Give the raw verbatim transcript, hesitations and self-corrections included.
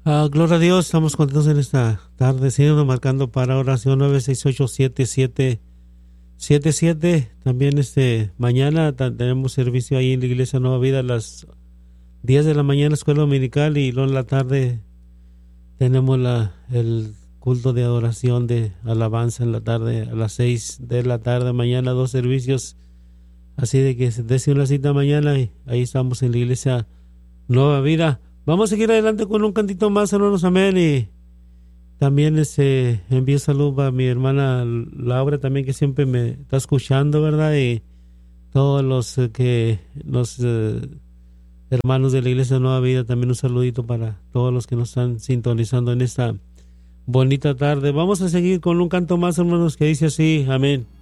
Ah, gloria a Dios, estamos contentos en esta tarde. Síguenos marcando para oración nueve seis ocho, siete siete siete siete. También este mañana ta- tenemos servicio ahí en la Iglesia Nueva Vida a las diez de la mañana, escuela dominical, y luego en la tarde tenemos la, el culto de adoración de alabanza en la tarde a las seis de la tarde. Mañana dos servicios, así de que se dese una cita mañana y ahí estamos en la Iglesia Nueva Vida. Vamos a seguir adelante con un cantito más, hermanos, amén. Y también este, envío salud a mi hermana Laura también, que siempre me está escuchando, ¿verdad? Y todos los eh, que los eh, hermanos de la Iglesia Nueva Vida, también un saludito para todos los que nos están sintonizando en esta bonita tarde. Vamos a seguir con un canto más, hermanos, que dice así, amén.